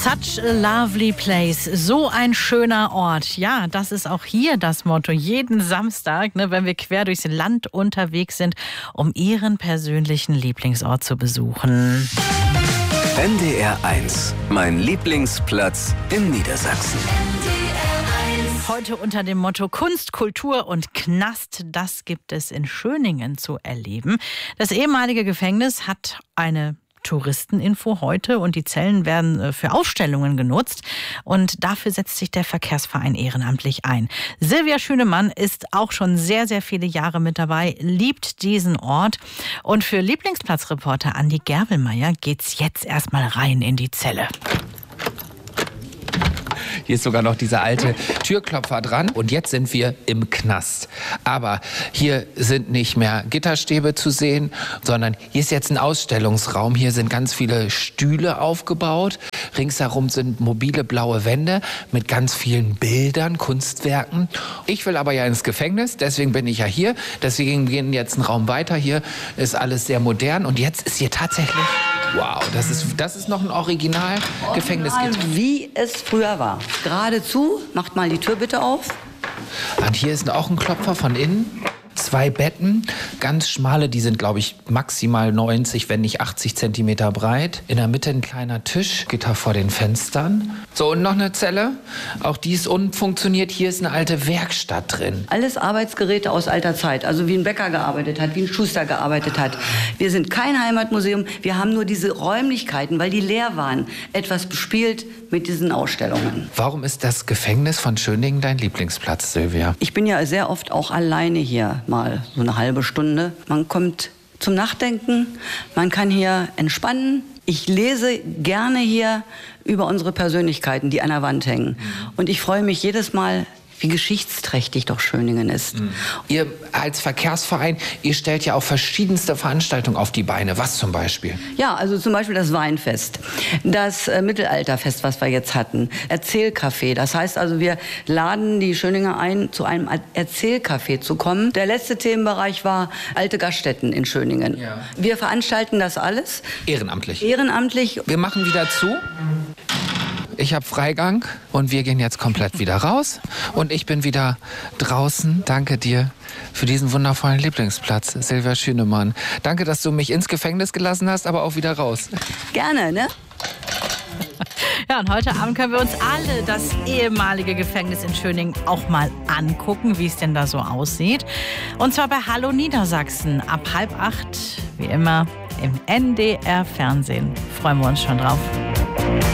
Such a lovely place. So ein schöner Ort. Ja, das ist auch hier das Motto. Jeden Samstag, wenn wir quer durchs Land unterwegs sind, um Ihren persönlichen Lieblingsort zu besuchen. NDR 1. Mein Lieblingsplatz in Niedersachsen. Heute unter dem Motto Kunst, Kultur und Knast. Das gibt es in Schöningen zu erleben. Das ehemalige Gefängnis hat eine Touristeninfo heute und die Zellen werden für Ausstellungen genutzt und dafür setzt sich der Verkehrsverein ehrenamtlich ein. Silvia Schünemann ist auch schon sehr, sehr viele Jahre mit dabei, liebt diesen Ort und für Lieblingsplatzreporter Andi Gerwelmeier geht's jetzt erstmal rein in die Zelle. Hier ist sogar noch dieser alte Türklopfer dran. Und jetzt sind wir im Knast. Aber hier sind nicht mehr Gitterstäbe zu sehen, sondern hier ist jetzt ein Ausstellungsraum. Hier sind ganz viele Stühle aufgebaut. Ringsherum sind mobile blaue Wände mit ganz vielen Bildern, Kunstwerken. Ich will aber ja ins Gefängnis, deswegen bin ich ja hier. Deswegen gehen wir jetzt einen Raum weiter. Hier ist alles sehr modern. Und jetzt ist hier tatsächlich... Wow, das ist noch ein Original-Gefängnisgitter. Wie es früher war. Geradezu, macht mal die Tür bitte auf. Und hier ist auch ein Klopfer von innen. 2 Betten, ganz schmale, die sind, glaube ich, maximal 90, wenn nicht 80 Zentimeter breit. In der Mitte ein kleiner Tisch, Gitter vor den Fenstern. So, und noch eine Zelle. Auch die ist unfunktioniert. Hier ist eine alte Werkstatt drin. Alles Arbeitsgeräte aus alter Zeit. Also wie ein Bäcker gearbeitet hat, wie ein Schuster gearbeitet hat. Wir sind kein Heimatmuseum. Wir haben nur diese Räumlichkeiten, weil die leer waren, etwas bespielt mit diesen Ausstellungen. Warum ist das Gefängnis von Schöningen dein Lieblingsplatz, Silvia? Ich bin ja sehr oft auch alleine hier, mal so eine halbe Stunde. Man kommt zum Nachdenken, man kann hier entspannen. Ich lese gerne hier über unsere Persönlichkeiten, die an der Wand hängen. Und ich freue mich jedes Mal, wie geschichtsträchtig doch Schöningen ist. Ihr als Verkehrsverein, ihr stellt ja auch verschiedenste Veranstaltungen auf die Beine. Was zum Beispiel? Ja, also zum Beispiel das Weinfest, das Mittelalterfest, was wir jetzt hatten, Erzählcafé. Das heißt also, wir laden die Schöninger ein, zu einem Erzählcafé zu kommen. Der letzte Themenbereich war alte Gaststätten in Schöningen. Ja. Wir veranstalten das alles. Ehrenamtlich. Ehrenamtlich. Wir machen wieder zu. Ich habe Freigang und wir gehen jetzt komplett wieder raus. Und ich bin wieder draußen. Danke dir für diesen wundervollen Lieblingsplatz, Silvia Schünemann. Danke, dass du mich ins Gefängnis gelassen hast, aber auch wieder raus. Gerne, ne? Ja, und heute Abend können wir uns alle das ehemalige Gefängnis in Schöningen auch mal angucken, wie es denn da so aussieht. Und zwar bei Hallo Niedersachsen ab 7:30, wie immer, im NDR Fernsehen. Freuen wir uns schon drauf.